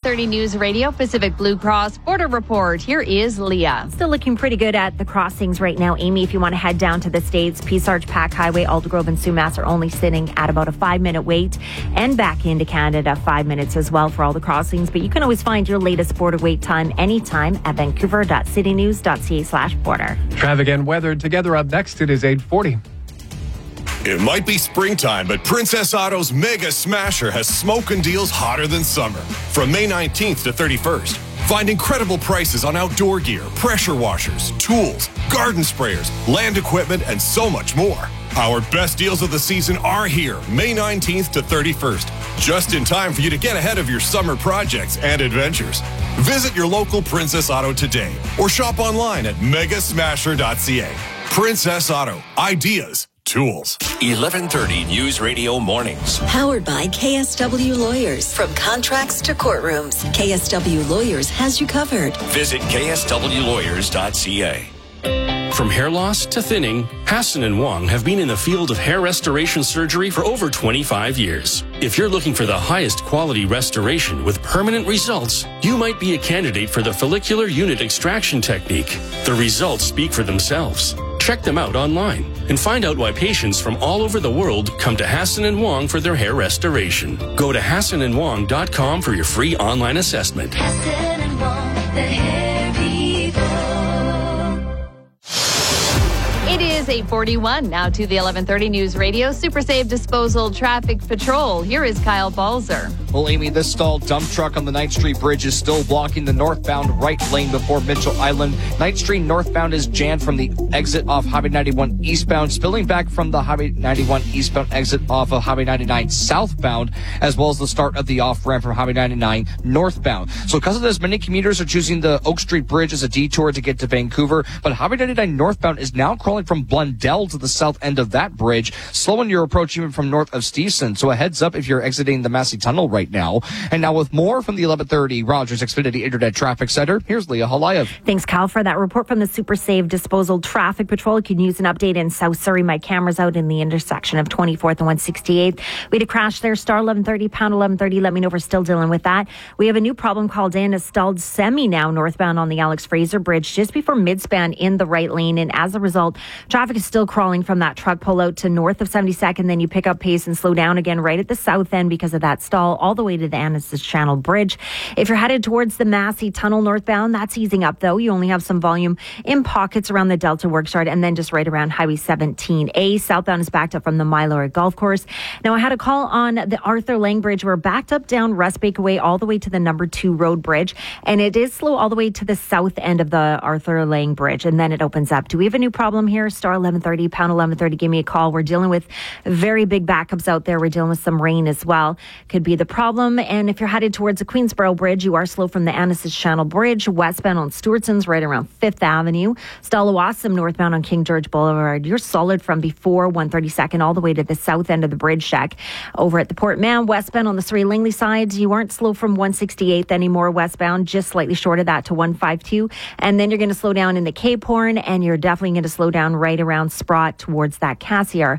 11:30 News Radio Pacific Blue Cross Border Report. Here is Leah. Still looking pretty good at the crossings right now, Amy. If you want to head down to the States, Peace Arch, Pack Highway, Aldergrove, and Sumas are only sitting at about a 5-minute wait, and back into Canada 5 minutes as well for all the crossings. But you can always find your latest border wait time anytime at vancouver.citynews.ca/border. Traffic and weather together up next. It is 8:40. It might be springtime, but Princess Auto's Mega Smasher has smoking deals hotter than summer. From May 19th to 31st, find incredible prices on outdoor gear, pressure washers, tools, garden sprayers, land equipment, and so much more. Our best deals of the season are here, May 19th to 31st, just in time for you to get ahead of your summer projects and adventures. Visit your local Princess Auto today or shop online at megasmasher.ca. Princess Auto, ideas, tools. 11:30 News Radio Mornings. Powered by KSW Lawyers. From contracts to courtrooms, KSW Lawyers has you covered. Visit kswlawyers.ca. From hair loss to thinning, Hassan and Wong have been in the field of hair restoration surgery for over 25 years. If you're looking for the highest quality restoration with permanent results, you might be a candidate for the follicular unit extraction technique. The results speak for themselves. Check them out online and find out why patients from all over the world come to Hassan and Wong for their hair restoration. Go to hassanandwong.com for your free online assessment. Hassan and Wong, the hair people. It is 8:41. Now to the 11:30 News Radio Super Save Disposal Traffic Patrol. Here is Kyle Balzer. Well, Amy, this stalled dump truck on the Knight Street Bridge is still blocking the northbound right lane before Mitchell Island. Knight Street northbound is jammed from the exit off Highway 91 eastbound, spilling back from the Highway 91 eastbound exit off of Highway 99 southbound, as well as the start of the off-ramp from Highway 99 northbound. So because of this, many commuters are choosing the Oak Street Bridge as a detour to get to Vancouver, but Highway 99 northbound is now crawling from Blundell to the south end of that bridge, slowing your approach even from north of Steveston. So a heads up if you're exiting the Massey Tunnel right now. And now with more from the 11:30 Rogers Xfinity Internet Traffic Center, here's Leah Halayev. Thanks, Kyle, for that report from the Super Save Disposal Traffic Patrol. You can use an update in South Surrey. My camera's out in the intersection of 24th and 168th. We had a crash there, star 1130, pound 1130. Let me know if we're still dealing with that. We have a new problem called in, a stalled semi now northbound on the Alex Fraser Bridge just before midspan in the right lane. And as a result, traffic is still crawling from that truck pull out to north of 72nd. Then you pick up pace and slow down again right at the south end because of that stall all the way to the Annis's Channel Bridge. If you're headed towards the Massey Tunnel northbound, that's easing up though. You only have some volume in pockets around the Delta Workshard and then just right around Highway 17A. Southbound is backed up from the Mylor Golf Course. Now I had a call on the Arthur Lang Bridge. We're backed up down Rustbake Way all the way to the number 2 Road Bridge, and it is slow all the way to the south end of the Arthur Lang Bridge, and then it opens up. Do we have a new problem here? Star 1130, pound 1130. Give me a call. We're dealing with very big backups out there. We're dealing with some rain as well. Could be the problem. And if you're headed towards the Queensboro Bridge, you are slow from the Annis's Channel Bridge, westbound on Stewartson's right around 5th Avenue. Stallawasam northbound on King George Boulevard. You're solid from before 132nd all the way to the south end of the bridge shack. Over at the Port Mann, westbound on the Surrey Langley sides, you aren't slow from 168th anymore westbound, just slightly short of that to 152. And then you're going to slow down in the Cape Horn, and you're definitely going to slow down right around Sprott towards that Cassiar